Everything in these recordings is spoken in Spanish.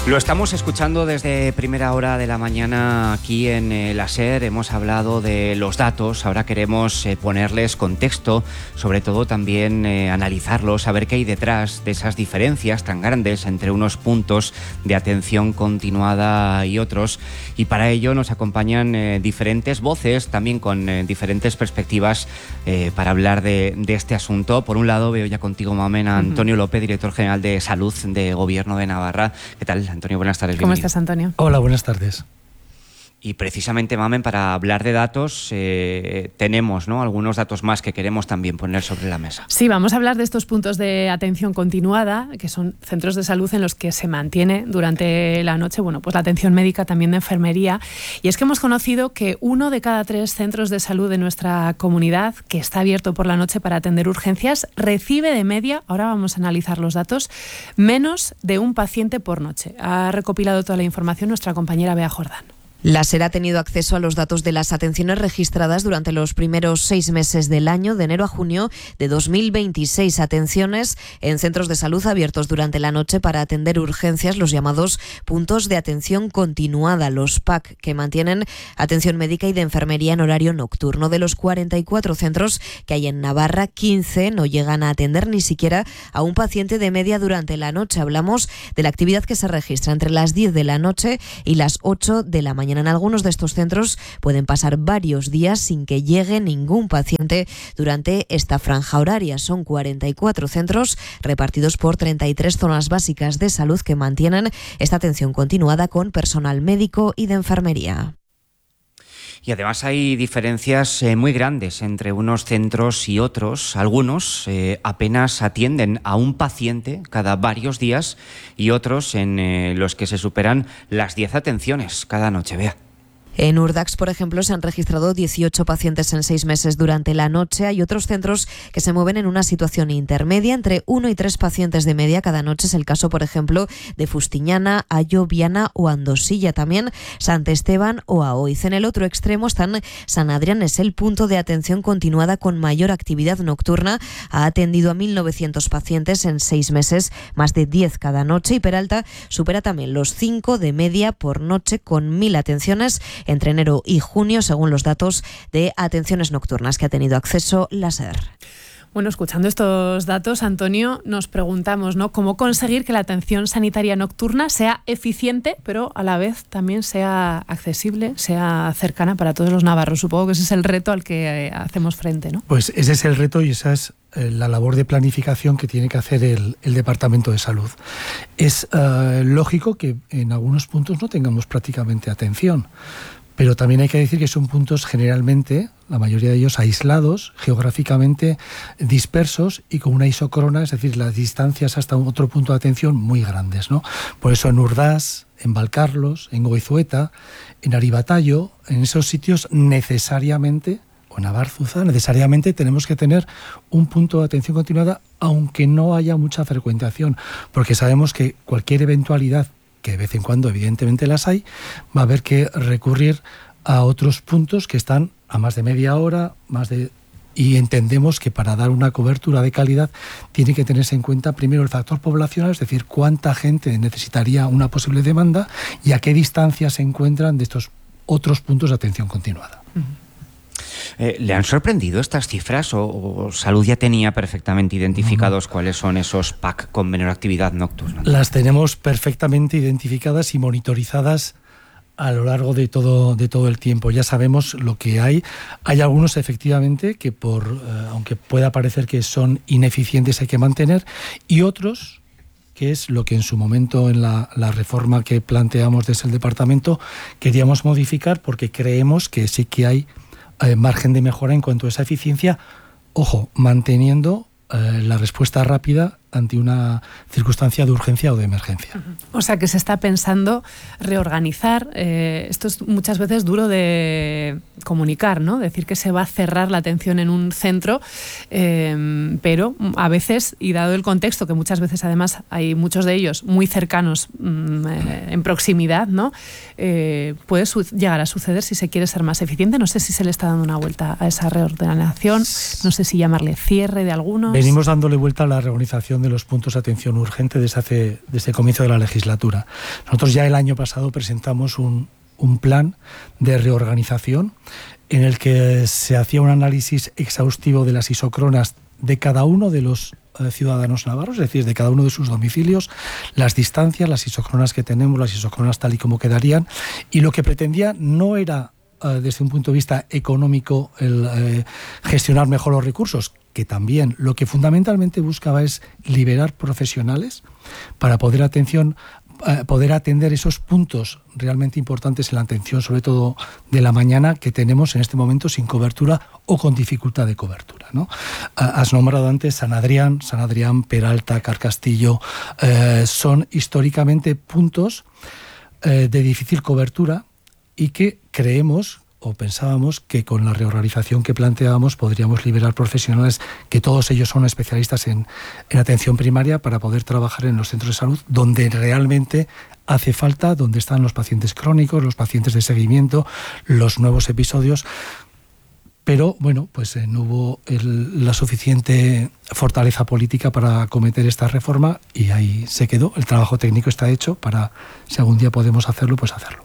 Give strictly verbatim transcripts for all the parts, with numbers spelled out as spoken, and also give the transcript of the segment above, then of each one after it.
Lo estamos escuchando desde primera hora de la mañana aquí en eh, la SER. Hemos hablado de los datos, ahora queremos eh, ponerles contexto, sobre todo también eh, analizarlos, saber qué hay detrás de esas diferencias tan grandes entre unos puntos de atención continuada y otros. Y para ello nos acompañan eh, diferentes voces, también con eh, diferentes perspectivas eh, para hablar de, de este asunto. Por un lado veo ya contigo, Mamen, a Antonio uh-huh. López, director general de Salud de Gobierno de Navarra. ¿Qué tal, Antonio? Buenas tardes. ¿Cómo estás, Antonio? Hola, buenas tardes. Y precisamente, Mamen, para hablar de datos, eh, tenemos, ¿no?, algunos datos más que queremos también poner sobre la mesa. Sí, vamos a hablar de estos puntos de atención continuada, que son centros de salud en los que se mantiene durante la noche, bueno, pues la atención médica, también de enfermería. Y es que hemos conocido que uno de cada tres centros de salud de nuestra comunidad, que está abierto por la noche para atender urgencias, recibe de media, ahora vamos a analizar los datos, menos de un paciente por noche. Ha recopilado toda la información nuestra compañera Bea Jordán. La SER ha tenido acceso a los datos de las atenciones registradas durante los primeros seis meses del año, de enero a junio de dos mil veintiséis. Atenciones en centros de salud abiertos durante la noche para atender urgencias, los llamados puntos de atención continuada, los P A C, que mantienen atención médica y de enfermería en horario nocturno. De los cuarenta y cuatro centros que hay en Navarra, quince no llegan a atender ni siquiera a un paciente de media durante la noche. Hablamos de la actividad que se registra entre las diez de la noche y las ocho de la mañana. En algunos de estos centros pueden pasar varios días sin que llegue ningún paciente durante esta franja horaria. Son cuarenta y cuatro centros repartidos por treinta y tres zonas básicas de salud que mantienen esta atención continuada con personal médico y de enfermería. Y además hay diferencias eh, muy grandes entre unos centros y otros. Algunos eh, apenas atienden a un paciente cada varios días y otros en eh, los que se superan las diez atenciones cada noche. Vea. En Urdax, por ejemplo, se han registrado dieciocho pacientes en seis meses durante la noche. Hay otros centros que se mueven en una situación intermedia, entre uno y tres pacientes de media cada noche. Es el caso, por ejemplo, de Fustiñana, Ayo, Viana o Andosilla. También Sant Esteban o Aoiz. En el otro extremo están San Adrián, es el punto de atención continuada con mayor actividad nocturna. Ha atendido a mil novecientos pacientes en seis meses, más de diez cada noche. Y Peralta supera también los cinco de media por noche, con mil atenciones entre enero y junio, según los datos de atenciones nocturnas que ha tenido acceso la SER. Bueno, escuchando estos datos, Antonio, nos preguntamos, ¿no?, cómo conseguir que la atención sanitaria nocturna sea eficiente, pero a la vez también sea accesible, sea cercana para todos los navarros. Supongo que ese es el reto al que hacemos frente, ¿no? Pues ese es el reto y esa es la labor de planificación que tiene que hacer el, el Departamento de Salud. Es uh, lógico que en algunos puntos no tengamos prácticamente atención, pero también hay que decir que son puntos generalmente, la mayoría de ellos aislados, geográficamente dispersos y con una isocrona, es decir, las distancias hasta otro punto de atención muy grandes, ¿no? Por eso en Urdaz, en Valcarlos, en Goizueta, en Aribatallo, en esos sitios necesariamente, o en Abarzuza, necesariamente tenemos que tener un punto de atención continuada, aunque no haya mucha frecuentación, porque sabemos que cualquier eventualidad, que de vez en cuando evidentemente las hay, va a haber que recurrir a otros puntos que están a más de media hora, más de y entendemos que para dar una cobertura de calidad tiene que tenerse en cuenta primero el factor poblacional, es decir, cuánta gente necesitaría una posible demanda y a qué distancia se encuentran de estos otros puntos de atención continuada. Uh-huh. Eh, ¿Le han sorprendido estas cifras o, o Salud ya tenía perfectamente identificados uh-huh. cuáles son esos P A C con menor actividad nocturna? Las tenemos perfectamente identificadas y monitorizadas a lo largo de todo, de todo el tiempo. Ya sabemos lo que hay. Hay algunos efectivamente que por, eh, aunque pueda parecer que son ineficientes, hay que mantener, y otros que es lo que en su momento en la, la reforma que planteamos desde el departamento queríamos modificar, porque creemos que sí que hay Eh, margen de mejora en cuanto a esa eficiencia, ojo, manteniendo eh, la respuesta rápida ante una circunstancia de urgencia o de emergencia. O sea que se está pensando reorganizar. Eh, esto es muchas veces duro de comunicar, ¿no? Decir que se va a cerrar la atención en un centro, eh, pero a veces, y dado el contexto, que muchas veces además hay muchos de ellos muy cercanos, mm, eh, en proximidad, ¿no? Eh, puede su- llegar a suceder si se quiere ser más eficiente. No sé si se le está dando una vuelta a esa reordenación, no sé si llamarle cierre de algunos. Venimos dándole vuelta a la reorganización de los puntos de atención urgente desde, hace, desde el comienzo de la legislatura. Nosotros ya el año pasado presentamos un, un plan de reorganización en el que se hacía un análisis exhaustivo de las isócronas de cada uno de los eh, ciudadanos navarros, es decir, de cada uno de sus domicilios, las distancias, las isócronas que tenemos, las isócronas tal y como quedarían, y lo que pretendía no era, eh, desde un punto de vista económico, el eh, gestionar mejor los recursos, que también lo que fundamentalmente buscaba es liberar profesionales para poder atención eh, poder atender esos puntos realmente importantes en la atención, sobre todo de la mañana, que tenemos en este momento sin cobertura o con dificultad de cobertura, ¿no? Has nombrado antes San Adrián, San Adrián, Peralta, Carcastillo, eh, son históricamente puntos eh, de difícil cobertura y que creemos o pensábamos que con la reorganización que planteábamos podríamos liberar profesionales, que todos ellos son especialistas en, en atención primaria, para poder trabajar en los centros de salud donde realmente hace falta, donde están los pacientes crónicos, los pacientes de seguimiento, los nuevos episodios. Pero bueno, pues eh, no hubo el, la suficiente fortaleza política para acometer esta reforma y ahí se quedó. El trabajo técnico está hecho para, si algún día podemos hacerlo, pues hacerlo.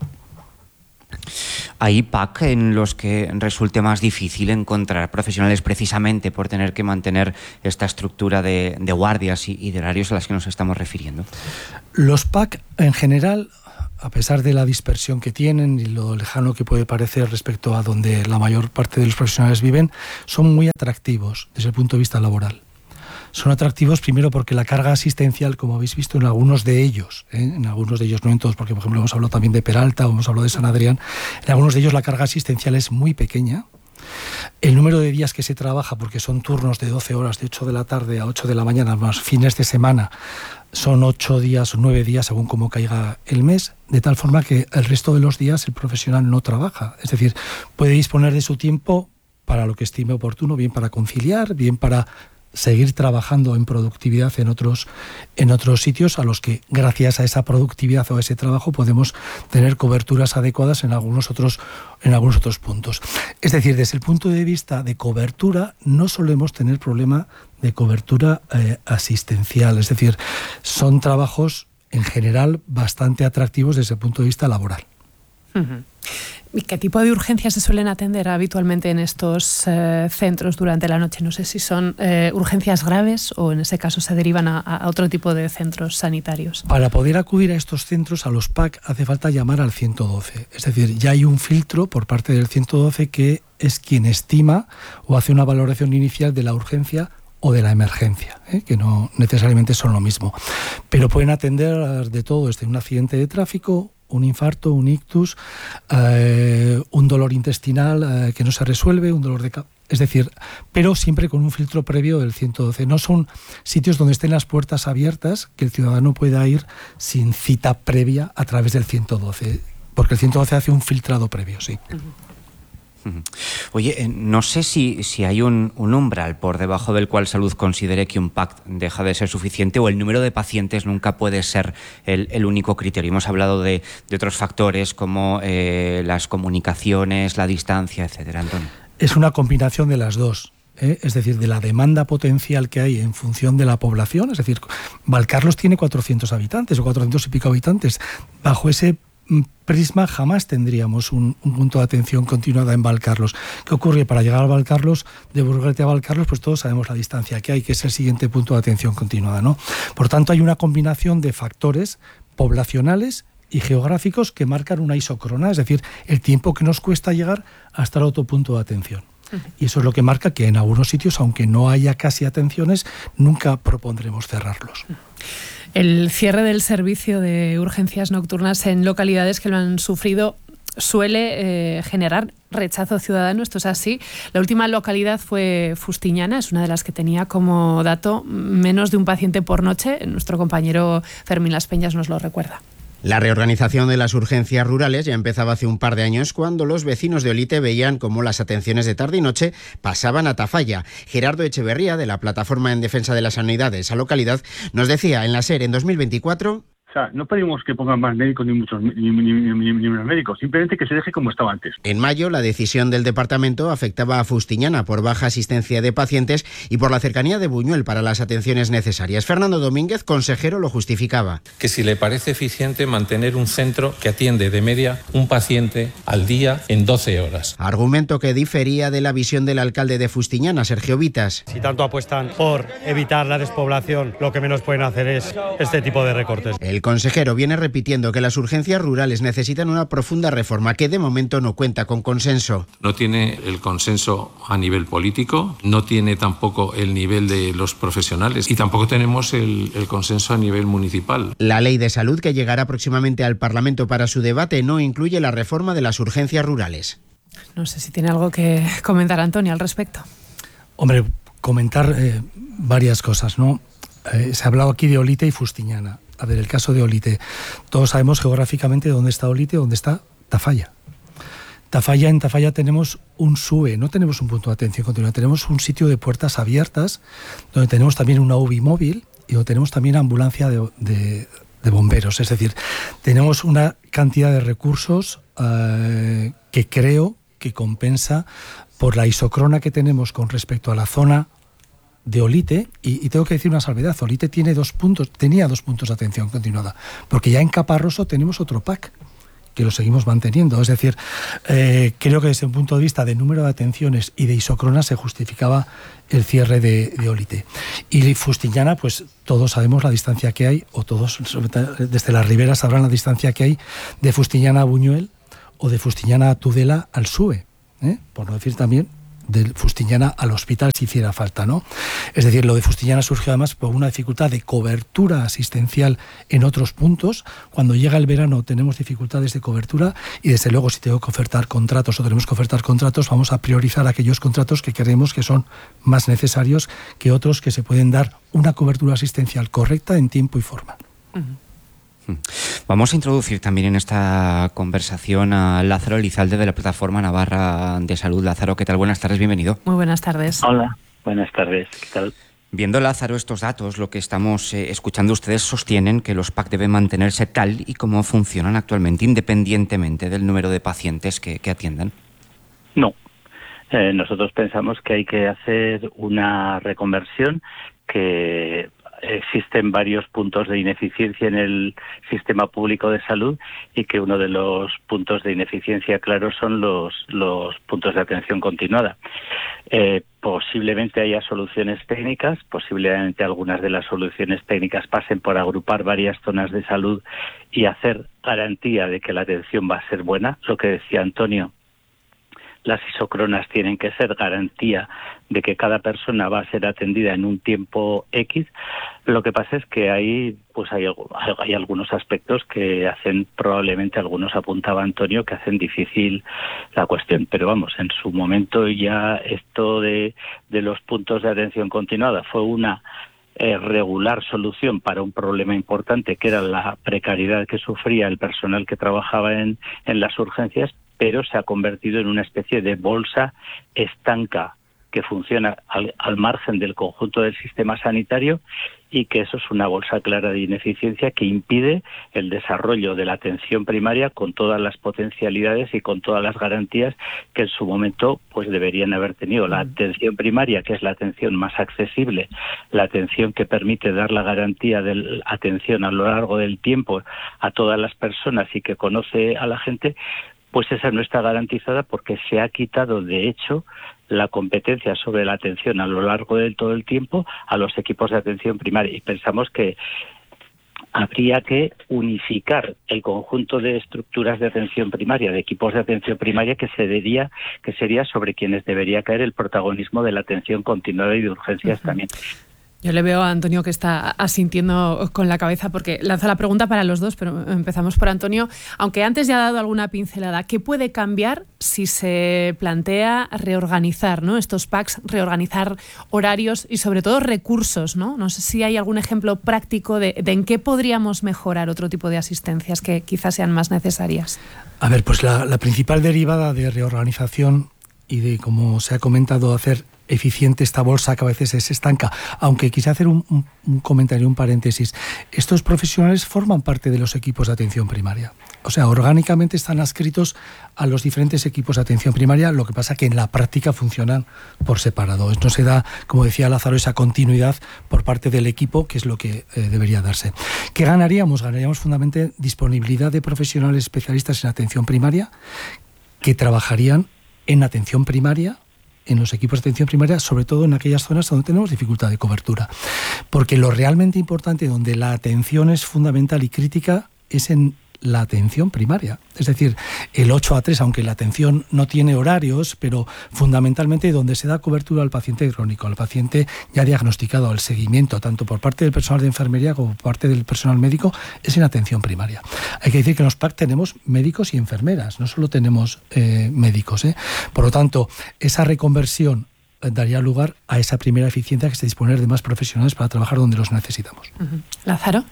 ¿Hay P A C en los que resulte más difícil encontrar profesionales precisamente por tener que mantener esta estructura de, de guardias y, y de horarios a las que nos estamos refiriendo? Los P A C en general, a pesar de la dispersión que tienen y lo lejano que puede parecer respecto a donde la mayor parte de los profesionales viven, son muy atractivos desde el punto de vista laboral. Son atractivos primero porque la carga asistencial, como habéis visto en algunos de ellos, ¿eh? en algunos de ellos, no en todos, porque por ejemplo hemos hablado también de Peralta, o hemos hablado de San Adrián, en algunos de ellos la carga asistencial es muy pequeña. El número de días que se trabaja, porque son turnos de doce horas, de ocho de la tarde a ocho de la mañana, más fines de semana, son ocho días o nueve días según cómo caiga el mes, de tal forma que el resto de los días el profesional no trabaja. Es decir, puede disponer de su tiempo para lo que estime oportuno, bien para conciliar, bien para seguir trabajando en productividad en otros, en otros sitios a los que, gracias a esa productividad o a ese trabajo, podemos tener coberturas adecuadas en algunos otros, en algunos otros puntos. Es decir, desde el punto de vista de cobertura, no solemos tener problema de cobertura eh, asistencial. Es decir, son trabajos en general bastante atractivos desde el punto de vista laboral. Uh-huh. ¿Y qué tipo de urgencias se suelen atender habitualmente en estos eh, centros durante la noche? No sé si son eh, urgencias graves o en ese caso se derivan a, a otro tipo de centros sanitarios. Para poder acudir a estos centros, a los P A C, hace falta llamar al ciento doce. Es decir, ya hay un filtro por parte del ciento doce que es quien estima o hace una valoración inicial de la urgencia o de la emergencia, ¿eh? que no necesariamente son lo mismo. Pero pueden atender de todo, desde un accidente de tráfico, un infarto, un ictus, eh, un dolor intestinal eh, que no se resuelve, un dolor de cabeza. Es decir, pero siempre con un filtro previo del ciento doce. No son sitios donde estén las puertas abiertas que el ciudadano pueda ir sin cita previa a través del ciento doce, porque el ciento doce hace un filtrado previo, sí. Uh-huh. Oye, no sé si, si hay un, un umbral por debajo del cual Salud considere que un P A C deja de ser suficiente, o el número de pacientes nunca puede ser el, el único criterio. Hemos hablado de, de otros factores como eh, las comunicaciones, la distancia, etcétera. Antonio. Es una combinación de las dos. ¿eh? Es decir, de la demanda potencial que hay en función de la población. Es decir, Valcarlos tiene cuatrocientos habitantes o cuatrocientos y pico habitantes. Bajo ese prisma jamás tendríamos un, un punto de atención continuada en Valcarlos. ¿Qué ocurre? Para llegar a Valcarlos, de Burguete a Valcarlos, pues todos sabemos la distancia que hay, que es el siguiente punto de atención continuada, ¿no? Por tanto, hay una combinación de factores poblacionales y geográficos que marcan una isócrona, es decir, el tiempo que nos cuesta llegar hasta el otro punto de atención. Y eso es lo que marca que en algunos sitios, aunque no haya casi atenciones, nunca propondremos cerrarlos. El cierre del servicio de urgencias nocturnas en localidades que lo han sufrido suele eh, generar rechazo ciudadano. Esto es así. La última localidad fue Fustiñana, es una de las que tenía como dato menos de un paciente por noche. Nuestro compañero Fermín Las Peñas nos lo recuerda. La reorganización de las urgencias rurales ya empezaba hace un par de años, cuando los vecinos de Olite veían cómo las atenciones de tarde y noche pasaban a Tafalla. Gerardo Echeverría, de la Plataforma en Defensa de la Sanidad de esa localidad, nos decía en la SER en dos mil veinticuatro... O sea, no pedimos que pongan más médicos ni muchos ni, ni, ni, ni, ni menos médicos, simplemente que se deje como estaba antes. En mayo, la decisión del departamento afectaba a Fustiñana por baja asistencia de pacientes y por la cercanía de Buñuel para las atenciones necesarias. Fernando Domínguez, consejero, lo justificaba. Que si le parece eficiente mantener un centro que atiende de media un paciente al día en doce horas. Argumento que difería de la visión del alcalde de Fustiñana, Sergio Vitas. Si tanto apuestan por evitar la despoblación, lo que menos pueden hacer es este tipo de recortes. El consejero viene repitiendo que las urgencias rurales necesitan una profunda reforma que de momento no cuenta con consenso. No tiene el consenso a nivel político, no tiene tampoco el nivel de los profesionales y tampoco tenemos el, el consenso a nivel municipal. La ley de salud que llegará próximamente al Parlamento para su debate no incluye la reforma de las urgencias rurales. No sé si tiene algo que comentar Antonio al respecto. Hombre, comentar eh, varias cosas, ¿no? Eh, se ha hablado aquí de Olite y Fustiñana. A ver, el caso de Olite. Todos sabemos geográficamente dónde está Olite, dónde está Tafalla. Tafalla, en Tafalla tenemos un S U E, no tenemos un punto de atención continua, tenemos un sitio de puertas abiertas, donde tenemos también una U B I móvil y donde tenemos también ambulancia de, de, de bomberos. Es decir, tenemos una cantidad de recursos eh, que creo que compensa por la isocrona que tenemos con respecto a la zona de Olite, y, y tengo que decir una salvedad. Olite tiene dos puntos, tenía dos puntos de atención continuada, porque ya en Caparroso tenemos otro P A C que lo seguimos manteniendo. Es decir, eh, creo que desde un punto de vista de número de atenciones y de isocrona se justificaba el cierre de, de Olite. Y Fustiñana, pues todos sabemos la distancia que hay, o todos desde las riberas sabrán la distancia que hay de Fustiñana a Buñuel o de Fustiñana a Tudela al S U E, ¿eh? Por no decir también de Fustiñana al hospital si hiciera falta, ¿no? Es decir, lo de Fustiñana surgió además por una dificultad de cobertura asistencial en otros puntos. Cuando llega el verano tenemos dificultades de cobertura y desde luego si tengo que ofertar contratos o tenemos que ofertar contratos, vamos a priorizar aquellos contratos que creemos que son más necesarios que otros que se pueden dar una cobertura asistencial correcta en tiempo y forma. Uh-huh. Vamos a introducir también en esta conversación a Lázaro Elizalde de la Plataforma Navarra de Salud. Lázaro, ¿qué tal? Buenas tardes, bienvenido. Muy buenas tardes. Hola, buenas tardes, ¿qué tal? Viendo, Lázaro, estos datos, lo que estamos eh, escuchando, ustedes sostienen que los P A C deben mantenerse tal y como funcionan actualmente, independientemente del número de pacientes que, que atiendan. No, eh, nosotros pensamos que hay que hacer una reconversión, que existen varios puntos de ineficiencia en el sistema público de salud y que uno de los puntos de ineficiencia claros son los, los puntos de atención continuada. Eh, posiblemente haya soluciones técnicas, posiblemente algunas de las soluciones técnicas pasen por agrupar varias zonas de salud y hacer garantía de que la atención va a ser buena. Lo que decía Antonio, las isocronas tienen que ser garantía de que cada persona va a ser atendida en un tiempo X. Lo que pasa es que hay, pues hay, hay algunos aspectos que hacen, probablemente algunos apuntaba Antonio, que hacen difícil la cuestión. Pero vamos, en su momento ya esto de, de los puntos de atención continuada fue una eh, regular solución para un problema importante, que era la precariedad que sufría el personal que trabajaba en, en las urgencias, pero se ha convertido en una especie de bolsa estanca que funciona al, al margen del conjunto del sistema sanitario y que eso es una bolsa clara de ineficiencia que impide el desarrollo de la atención primaria con todas las potencialidades y con todas las garantías que en su momento pues deberían haber tenido. La atención primaria, que es la atención más accesible, la atención que permite dar la garantía de la atención a lo largo del tiempo a todas las personas y que conoce a la gente, pues esa no está garantizada porque se ha quitado, de hecho, la competencia sobre la atención a lo largo de todo el tiempo a los equipos de atención primaria. Y pensamos que habría que unificar el conjunto de estructuras de atención primaria, de equipos de atención primaria, que se diría, que sería sobre quienes debería caer el protagonismo de la atención continuada y de urgencias uh-huh. también. Yo le veo a Antonio que está asintiendo con la cabeza porque lanza la pregunta para los dos, pero empezamos por Antonio. Aunque antes ya ha dado alguna pincelada, ¿qué puede cambiar si se plantea reorganizar, ¿no?, estos P A Cs, reorganizar horarios y sobre todo recursos, ¿no? No sé si hay algún ejemplo práctico de, de en qué podríamos mejorar otro tipo de asistencias que quizás sean más necesarias. A ver, pues la, la principal derivada de reorganización y de, como se ha comentado, hacer eficiente esta bolsa que a veces se estanca. Aunque quise hacer un, un, un comentario, un paréntesis. Estos profesionales forman parte de los equipos de atención primaria. O sea, orgánicamente están adscritos a los diferentes equipos de atención primaria, lo que pasa que en la práctica funcionan por separado. No se da, como decía Lázaro, esa continuidad por parte del equipo, que es lo que eh, debería darse. ¿Qué ganaríamos? Ganaríamos fundamentalmente disponibilidad de profesionales especialistas en atención primaria que trabajarían en atención primaria, en los equipos de atención primaria, sobre todo en aquellas zonas donde tenemos dificultad de cobertura. Porque lo realmente importante, donde la atención es fundamental y crítica, es en la atención primaria. Es decir, el ocho a tres, aunque la atención no tiene horarios, pero fundamentalmente donde se da cobertura al paciente crónico, al paciente ya diagnosticado, al seguimiento, tanto por parte del personal de enfermería como por parte del personal médico, es en atención primaria. Hay que decir que en los P A C tenemos médicos y enfermeras, no solo tenemos eh, médicos. ¿eh? Por lo tanto, esa reconversión daría lugar a esa primera eficiencia, que es disponer de más profesionales para trabajar donde los necesitamos. Uh-huh. Lázaro.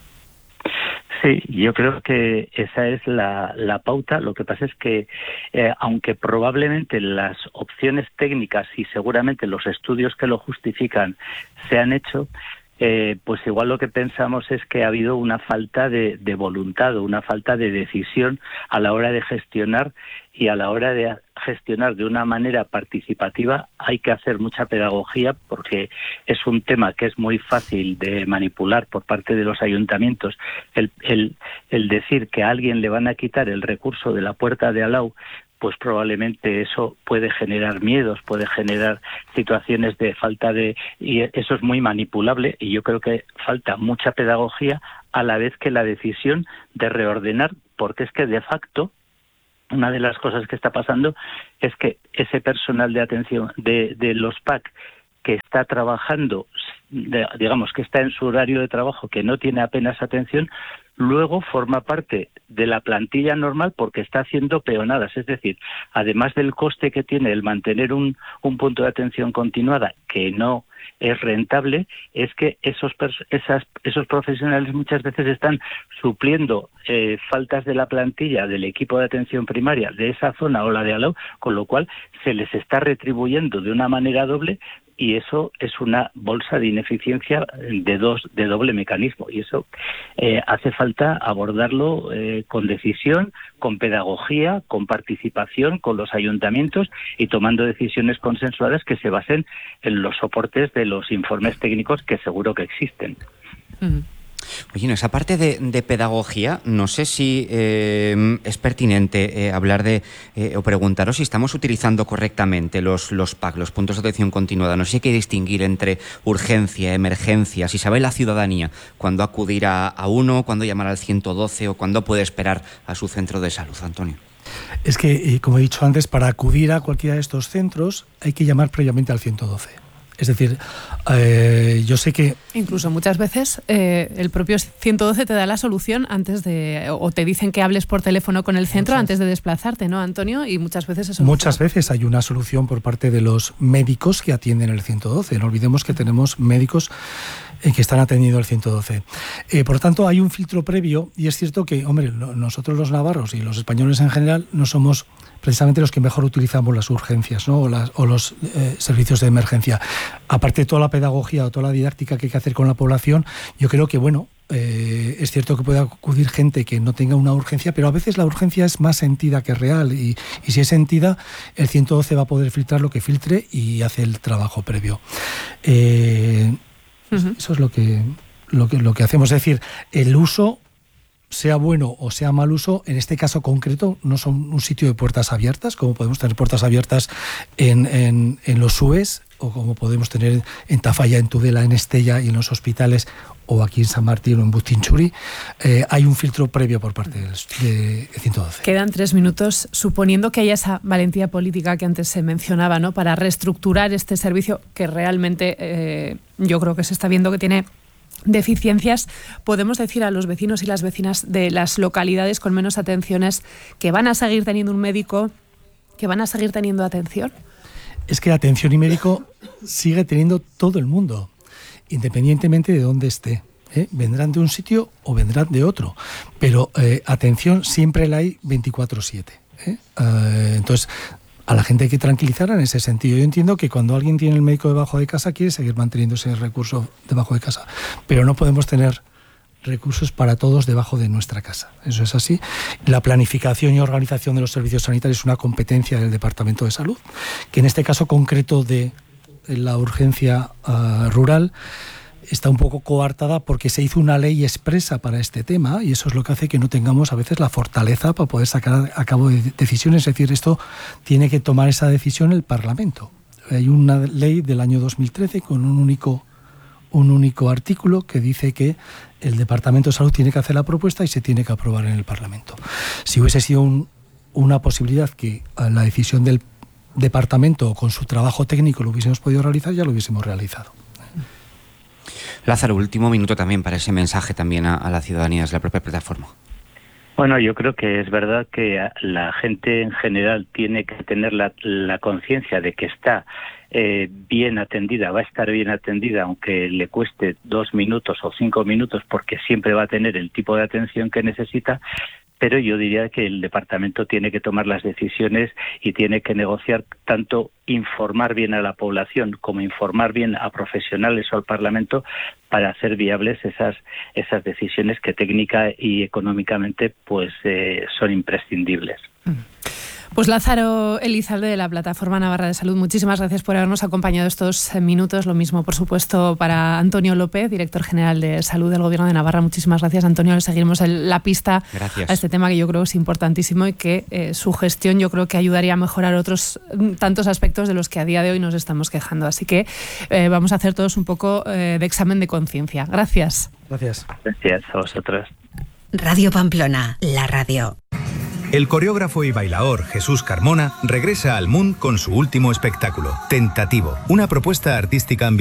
Sí, yo creo que esa es la, la pauta. Lo que pasa es que, eh, aunque probablemente las opciones técnicas y seguramente los estudios que lo justifican se han hecho, eh, pues igual lo que pensamos es que ha habido una falta de, de voluntad, una falta de decisión a la hora de gestionar, y a la hora de gestionar de una manera participativa hay que hacer mucha pedagogía, porque es un tema que es muy fácil de manipular por parte de los ayuntamientos. El, el, el decir que a alguien le van a quitar el recurso de la puerta de al lado, pues probablemente eso puede generar miedos, puede generar situaciones de falta de... y eso es muy manipulable, y yo creo que falta mucha pedagogía a la vez que la decisión de reordenar, porque es que de facto una de las cosas que está pasando es que ese personal de atención de, de los P A C que está trabajando, de, digamos que está en su horario de trabajo, que no tiene apenas atención, luego forma parte de la plantilla normal porque está haciendo peonadas. Es decir, además del coste que tiene el mantener un, un punto de atención continuada que no es rentable, es que esos esas, esos profesionales muchas veces están supliendo eh, faltas de la plantilla del equipo de atención primaria de esa zona o la de al lado, con lo cual se les está retribuyendo de una manera doble, y eso es una bolsa de ineficiencia de dos de doble mecanismo, y eso eh, hace falta abordarlo eh, con decisión, con pedagogía, con participación, con los ayuntamientos, y tomando decisiones consensuadas que se basen en los soportes de los informes técnicos que seguro que existen. Mm. Oye, no, esa parte de, de pedagogía, no sé si eh, es pertinente eh, hablar de eh, o preguntaros si estamos utilizando correctamente los, los P A C, los puntos de atención continuada. No sé si hay que distinguir entre urgencia, emergencia, si sabe la ciudadanía cuándo acudir a, a uno, cuándo llamar al ciento doce o cuándo puede esperar a su centro de salud, Antonio. Es que, como he dicho antes, para acudir a cualquiera de estos centros hay que llamar previamente al ciento doce. Es decir, eh, yo sé que... Incluso muchas veces eh, el propio ciento doce te da la solución antes de... o te dicen que hables por teléfono con el centro muchas, antes de desplazarte, ¿no, Antonio? Y muchas veces eso... Muchas no veces hay una solución por parte de los médicos que atienden el ciento doce. No olvidemos que tenemos médicos eh, que están atendiendo el ciento doce. Eh, por lo tanto, hay un filtro previo, y es cierto que, hombre, nosotros los navarros y los españoles en general no somos precisamente los que mejor utilizamos las urgencias, ¿no? o, las, o los eh, servicios de emergencia. Aparte de toda la pedagogía o toda la didáctica que hay que hacer con la población, yo creo que, bueno, eh, es cierto que puede acudir gente que no tenga una urgencia, pero a veces la urgencia es más sentida que real, y, y si es sentida, el ciento doce va a poder filtrar lo que filtre y hace el trabajo previo. Eh, uh-huh. Eso es lo que, lo que, lo que hacemos. Es decir, el uso, sea bueno o sea mal uso, en este caso concreto no son un sitio de puertas abiertas, como podemos tener puertas abiertas en, en, en los S U E S, o como podemos tener en Tafalla, en Tudela, en Estella y en los hospitales, o aquí en San Martín o en Bustinchuri. Eh, hay un filtro previo por parte del de ciento doce. Quedan tres minutos, suponiendo que haya esa valentía política que antes se mencionaba, ¿no?, para reestructurar este servicio que realmente eh, yo creo que se está viendo que tiene deficiencias. ¿Podemos decir a los vecinos y las vecinas de las localidades con menos atenciones que van a seguir teniendo un médico, que van a seguir teniendo atención? Es que atención y médico sigue teniendo todo el mundo, independientemente de dónde esté. ¿eh? Vendrán de un sitio o vendrán de otro, pero eh, atención siempre la hay veinticuatro siete. ¿eh? Uh, entonces, a la gente hay que tranquilizar en ese sentido. Yo entiendo que cuando alguien tiene el médico debajo de casa quiere seguir manteniendo ese recurso debajo de casa, pero no podemos tener recursos para todos debajo de nuestra casa. Eso es así. La planificación y organización de los servicios sanitarios es una competencia del Departamento de Salud, que en este caso concreto de la urgencia uh, rural está un poco coartada porque se hizo una ley expresa para este tema, y eso es lo que hace que no tengamos a veces la fortaleza para poder sacar a cabo decisiones. Es decir, esto tiene que tomar esa decisión el Parlamento. Hay una ley del año dos mil trece con un único un único artículo que dice que el Departamento de Salud tiene que hacer la propuesta y se tiene que aprobar en el Parlamento. Si hubiese sido un, una posibilidad que la decisión del Departamento con su trabajo técnico lo hubiésemos podido realizar, ya lo hubiésemos realizado. Lázaro, último minuto también para ese mensaje también a, a la ciudadanía desde la propia plataforma. Bueno, yo creo que es verdad que la gente en general tiene que tener la, la conciencia de que está eh, bien atendida, va a estar bien atendida, aunque le cueste dos minutos o cinco minutos, porque siempre va a tener el tipo de atención que necesita. Pero yo diría que el departamento tiene que tomar las decisiones y tiene que negociar, tanto informar bien a la población como informar bien a profesionales o al Parlamento para hacer viables esas esas decisiones que técnica y económicamente pues eh, son imprescindibles. Pues Lázaro Elizalde, de la Plataforma Navarra de Salud, muchísimas gracias por habernos acompañado estos minutos. Lo mismo, por supuesto, para Antonio López, director general de Salud del Gobierno de Navarra. Muchísimas gracias, Antonio. Le seguiremos el, la pista gracias. a este tema que yo creo es importantísimo y que eh, su gestión yo creo que ayudaría a mejorar otros tantos aspectos de los que a día de hoy nos estamos quejando. Así que eh, vamos a hacer todos un poco eh, de examen de conciencia. Gracias. Gracias. Gracias a vosotros. Radio Pamplona, la radio. El coreógrafo y bailaor Jesús Carmona regresa al Mundo con su último espectáculo, Tentativo, una propuesta artística